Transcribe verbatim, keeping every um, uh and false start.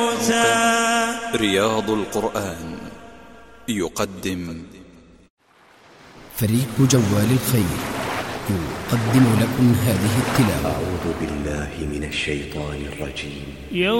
رياض القرآن يقدم فريق جوال الخير يقدم لكم هذه التلاوة. أعوذ بالله من الشيطان الرجيم. يوم